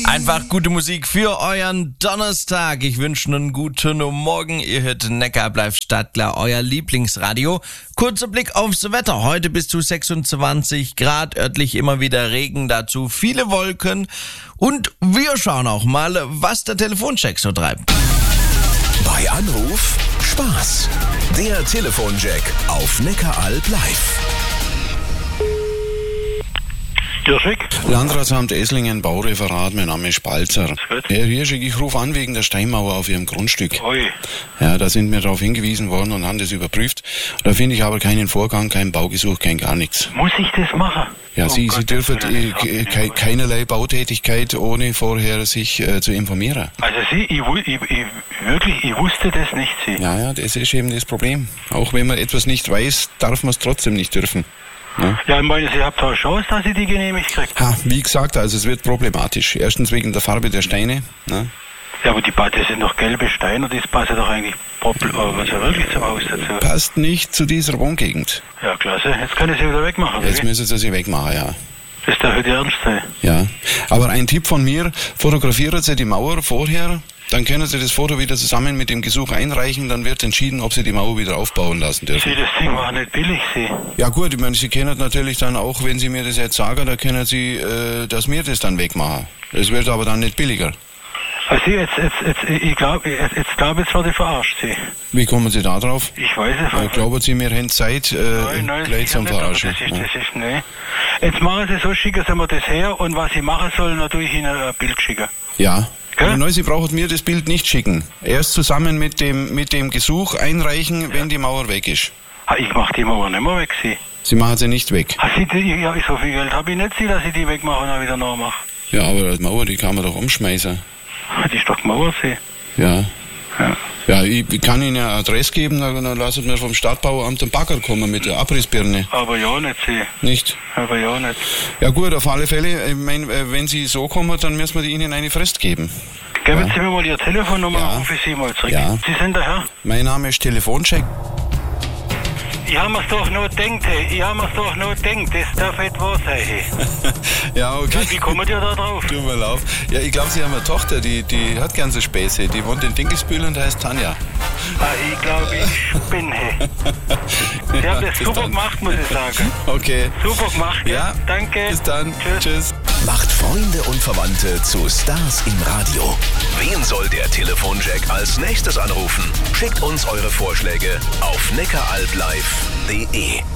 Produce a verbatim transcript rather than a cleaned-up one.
Einfach gute Musik für euren Donnerstag. Ich wünsche einen guten Morgen. Ihr hört Neckar bleibt startklar, euer Lieblingsradio. Kurzer Blick aufs Wetter. Heute bis zu sechsundzwanzig Grad, örtlich immer wieder Regen, dazu viele Wolken. Und wir schauen auch mal, was der Telefoncheck so treibt. Bei Anruf Spaß. Der Telefoncheck auf Neckaralb live. Landratsamt Esslingen, Baureferat, mein Name ist Spalzer. Herr Hirschig, ich rufe an wegen der Steinmauer auf Ihrem Grundstück. Ui. Ja, da sind wir darauf hingewiesen worden und haben das überprüft. Da finde ich aber keinen Vorgang, kein Baugesuch, kein gar nichts. Muss ich das machen? Ja, Oh Sie, Gott, Sie dürfen das will ich äh, nicht ke haben. keinerlei Bautätigkeit, ohne vorher sich äh, zu informieren. Also Sie, ich, wu- ich, ich, wirklich, ich wusste das nicht, Sie. Ja, ja, das ist eben das Problem. Auch wenn man etwas nicht weiß, darf man es trotzdem nicht dürfen. Ja. Ja, ich meine, Sie habt doch eine Chance, dass Sie die genehmigt kriegt. Ha, wie gesagt, also es wird problematisch. Erstens wegen der Farbe der Steine. Ne? Ja, aber die ba- das sind doch gelbe Steine, das passt ja doch eigentlich prob- äh, was ja wirklich zum Haus dazu. Passt nicht zu dieser Wohngegend. Ja, klasse. Jetzt können Sie wieder wegmachen, oder Jetzt wie? müssen Sie sie wegmachen, ja. Das darf heute ernst sein. Ja. Aber ein Tipp von mir, fotografieren Sie die Mauer vorher, dann können Sie das Foto wieder zusammen mit dem Gesuch einreichen, dann wird entschieden, ob Sie die Mauer wieder aufbauen lassen dürfen. Sie, das Ding war nicht billig, Sie. Ja gut, ich meine, Sie können natürlich dann auch, wenn Sie mir das jetzt sagen, dann können Sie, äh, dass wir das dann wegmachen. Es wird aber dann nicht billiger. Also Sie, jetzt, jetzt, jetzt, ich glaube, jetzt, jetzt glaube ich, jetzt werde ich verarscht, Sie. Wie kommen Sie da drauf? Ich weiß es Äh, nicht. glauben Sie, wir haben Zeit, äh, Nein, nein, gleich sicher zum nicht, aber Verarschen? Das ist, Ja. das ist, nee. Jetzt machen Sie so, schicken Sie mir das her und was ich machen soll, dann tue ich Ihnen ein Bild schicken. Ja. Gell? Aber nein, Sie brauchen mir das Bild nicht schicken. Erst zusammen mit dem, mit dem Gesuch einreichen, wenn die Mauer weg ist. Ah, ich mach die Mauer nicht mehr weg, Sie. Sie machen sie nicht weg. Ah, Sie, die, ja, so viel Geld habe ich nicht, Sie, dass ich die wegmache und dann wieder nachmache. Ja, aber die Mauer, die kann man doch umschmeißen. Ah, die ist doch die Mauer, Sie. Ja. Ja. Ja, ich kann Ihnen eine Adresse geben, dann dann lassen wir vom Stadtbauamt den Bagger kommen mit der Abrissbirne. Aber ja nicht, Sie. Nicht? Aber ja nicht. Ja gut, auf alle Fälle, ich mein, äh, wenn Sie so kommen, dann müssen wir Ihnen eine Frist geben. Geben Ja. Sie mir mal Ihre Telefonnummer, Ja. dann rufe ich Sie mal zurück. Ja. Sie sind der Herr? Mein Name ist Telefoncheck. Ich habe mir's doch noch gedacht, hey. Ich habe mir's doch noch gedacht, das darf nicht wahr sein, hey. Ja, okay. Wie kommen die da drauf? Tut mir leid. Ja, ich glaube, Sie haben eine Tochter, die, die hat gern so Späße. Die wohnt in Dinkelsbühl und heißt Tanja. Ah, ich glaube, ich bin, hey. Sie haben das Bis super dann. gemacht, muss ich sagen. Okay. Super gemacht, Ja, Danke. bis dann. Tschüss. Tschüss. Macht Freunde und Verwandte zu Stars im Radio. Wen soll der Telefoncheck als nächstes anrufen? Schickt uns eure Vorschläge auf neckaralblive punkt de.